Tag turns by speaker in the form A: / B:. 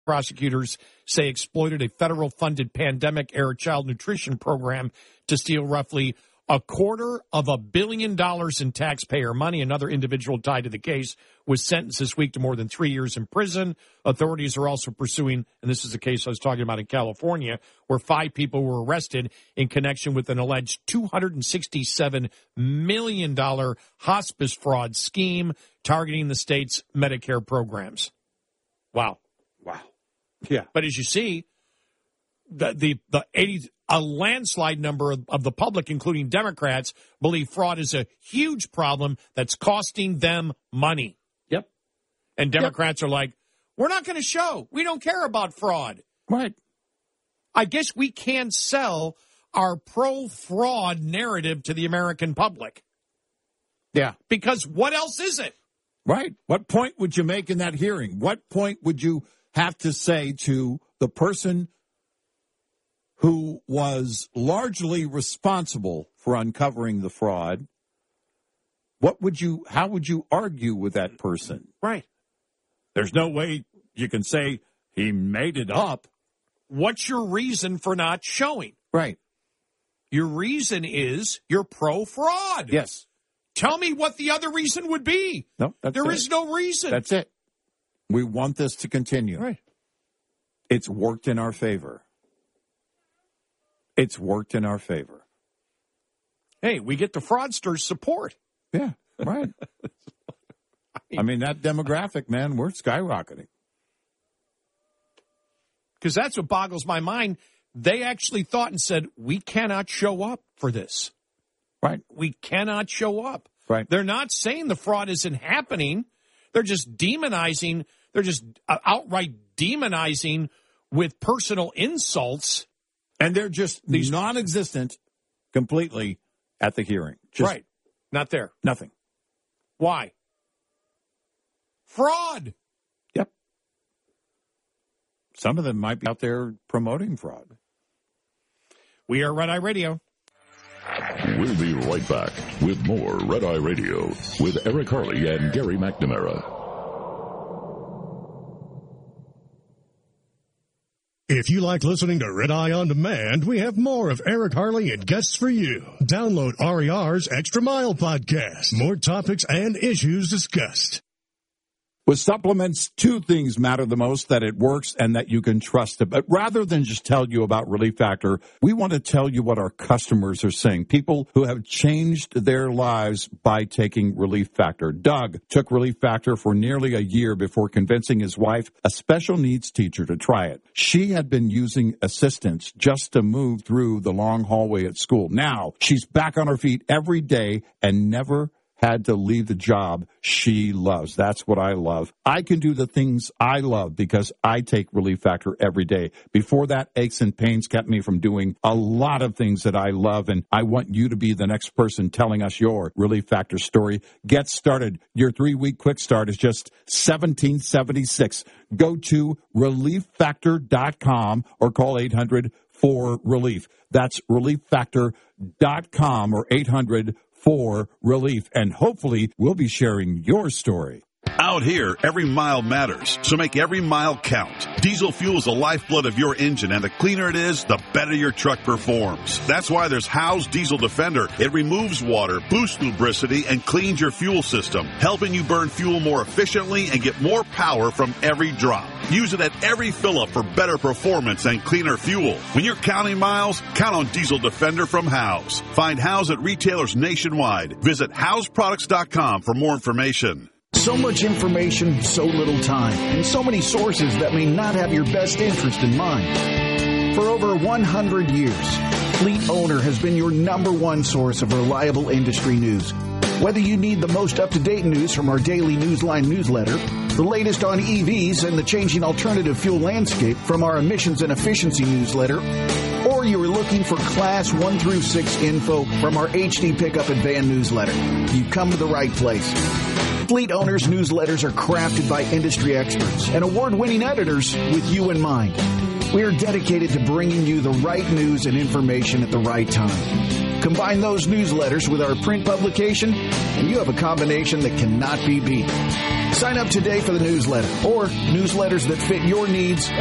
A: Prosecutors say exploited a federal-funded pandemic-era child nutrition program to steal roughly $250 million in taxpayer money. Another individual tied to the case was sentenced this week to more than 3 years in prison. Authorities are also pursuing, and this is the case I was talking about in California, where 5 people were arrested in connection with an alleged $267 million hospice fraud scheme targeting the state's Medicare programs. Wow.
B: Yeah.
A: But as you see, a landslide number of the public, including Democrats, believe fraud is a huge problem that's costing them money.
B: Yep.
A: And Democrats are like, we're not going to show. We don't care about fraud.
B: Right.
A: I guess we can sell our pro-fraud narrative to the American public.
B: Yeah.
A: Because what else is it?
B: Right. What point would you make in that hearing? What point would you have to say to the person who was largely responsible for uncovering the fraud? How would you argue with that person?
A: Right.
B: There's no way you can say he made it up.
A: What's your reason for not showing?
B: Right.
A: Your reason is you're pro-fraud.
B: Yes.
A: Tell me what the other reason would be.
B: No,
A: there is no reason.
B: That's it. We want this to continue.
A: Right.
B: It's worked in our favor. It's worked in our favor.
A: Hey, we get the fraudsters' support.
B: Yeah, right. I mean, that demographic, man, we're skyrocketing.
A: Because that's what boggles my mind. They actually thought and said, we cannot show up for this.
B: Right.
A: We cannot show up.
B: Right.
A: They're not saying the fraud isn't happening. They're just demonizing. They're just outright demonizing with personal insults.
B: And they're just non-existent completely at the hearing.
A: Right. Not there.
B: Nothing.
A: Why? Fraud.
B: Yep. Some of them might be out there promoting fraud.
A: We are Red Eye Radio.
C: We'll be right back with more Red Eye Radio with Eric Harley and Gary McNamara.
D: If you like listening to Red Eye On Demand, we have more of Eric Harley and guests for you. Download RER's Extra Mile podcast. More topics and issues discussed.
B: With supplements, 2 things matter the most: that it works and that you can trust it. But rather than just tell you about Relief Factor, we want to tell you what our customers are saying. People who have changed their lives by taking Relief Factor. Doug took Relief Factor for nearly a year before convincing his wife, a special needs teacher, to try it. She had been using assistance just to move through the long hallway at school. Now she's back on her feet every day and never had to leave the job she loves. That's what I love. I can do the things I love because I take Relief Factor every day. Before that, aches and pains kept me from doing a lot of things that I love, and I want you to be the next person telling us your Relief Factor story. Get started. Your 3-week quick start is just $17.76. Go to relieffactor.com or call 800-4RELIEF. That's relieffactor.com or 800-4RELIEF, and hopefully we'll be sharing your story.
E: Out here, every mile matters, so make every mile count. Diesel fuel is the lifeblood of your engine, and the cleaner it is, the better your truck performs. That's why there's Howe's Diesel Defender. It removes water, boosts lubricity, and cleans your fuel system, helping you burn fuel more efficiently and get more power from every drop. Use it at every fill-up for better performance and cleaner fuel. When you're counting miles, count on Diesel Defender from Howe's. Find Howe's at retailers nationwide. Visit Howe'sProducts.com for more information.
F: So much information, so little time, and so many sources that may not have your best interest in mind. For over 100 years, Fleet Owner has been your #1 source of reliable industry news. Whether you need the most up-to-date news from our daily Newsline newsletter, the latest on EVs and the changing alternative fuel landscape from our emissions and efficiency newsletter, or you are looking for Class 1 through 6 info from our HD Pickup and Van newsletter, you've come to the right place. Fleet Owners newsletters are crafted by industry experts and award-winning editors with you in mind. We are dedicated to bringing you the right news and information at the right time. Combine those newsletters with our print publication, and you have a combination that cannot be beat. Sign up today for the newsletter or newsletters that fit your needs